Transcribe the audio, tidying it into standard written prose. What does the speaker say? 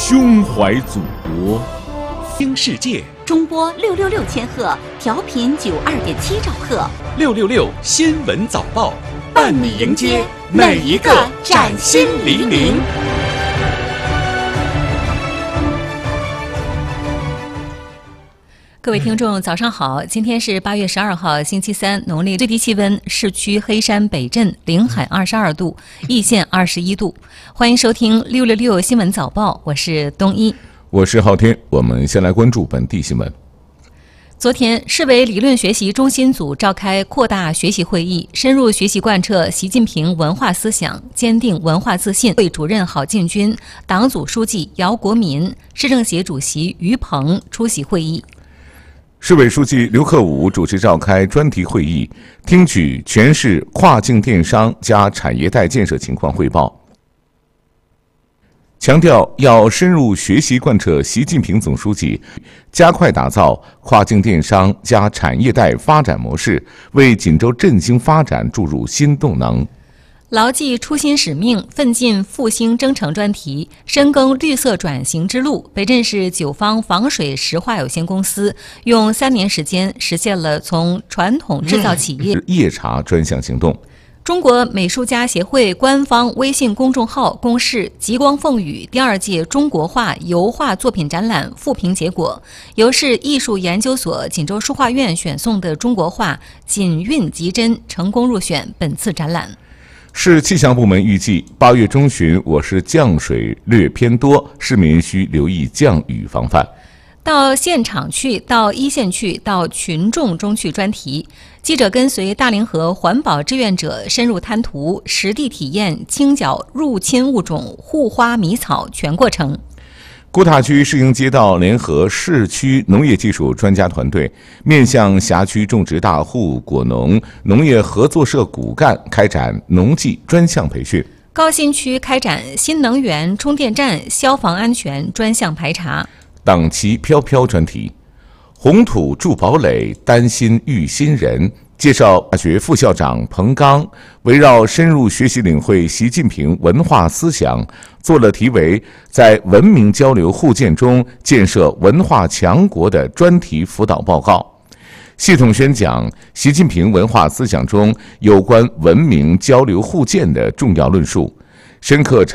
胸怀祖国， 听世界。 中波666千赫，调频92.7兆赫。 666新闻早报，伴你迎接每一个崭新黎明。 各位听众早上好，今天是8月12号星期三，农历最低气温市区黑山北镇临海22度，易县21度。欢迎收听666新闻早报，我是东一， 我是昊天。我们先来关注本地新闻。 昨天，市委理论学习中心组召开扩大学习会议，深入学习贯彻习近平文化思想，坚定文化自信。会主任郝建军、党组书记姚国民、市政协主席于鹏出席会议。 市委书记刘克武主持召开专题会议，听取全市跨境电商加产业带建设情况汇报，强调要深入学习贯彻习近平总书记加快打造跨境电商加产业带发展模式，为锦州振兴发展注入新动能。 牢记初心使命，奋进复兴征程专题，深耕绿色转型之路。北镇市九方防水石化有限公司用3年时间实现了从传统制造企业夜茶专项行动。 中国美术家协会官方微信公众号公示极光凤羽第2届中国画油画作品展览复评结果，由市艺术研究所锦州书画院选送的中国画锦韵极真成功入选本次展览。 市气象部门预计8月中旬我市降水略偏多，市民需留意降雨防范。 到现场去，到一线去，到群众中去专题，记者跟随大凌河环保志愿者深入滩涂，实地体验清剿入侵物种护花迷草全过程。 古塔区市营街道联合市区农业技术专家团队，面向辖区种植大户、果农、农业合作社骨干开展农技专项培训。 高新区开展新能源充电站消防安全专项排查。 党旗飘飘专题，红土筑堡垒，丹心育新人。介绍大学副校长彭刚围绕深入学习领会习近平文化思想，做了题为“在文明交流互鉴中建设文化强国”的专题辅导报告，系统宣讲习近平文化思想中有关文明交流互鉴的重要论述，深刻